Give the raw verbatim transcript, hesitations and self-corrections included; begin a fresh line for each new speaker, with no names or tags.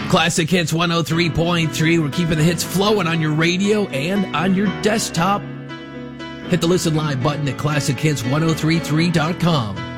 Classic Hits one oh three point three. We're keeping the hits flowing on your radio and on your desktop. Hit the listen live button at classic hits ten thirty-three dot com.